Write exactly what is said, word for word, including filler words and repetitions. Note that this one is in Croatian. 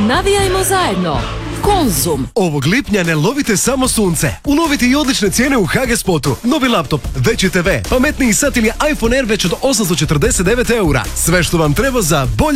Navijajmo zajedno. Konzum. Ovog lipnja ne lovite samo sunce. Ulovite i odlične cijene u H G Spotu. Novi laptop, veći te ve, pametniji sat ili iPhone Air već od osamsto četrdeset devet eura. Sve što vam treba za bolje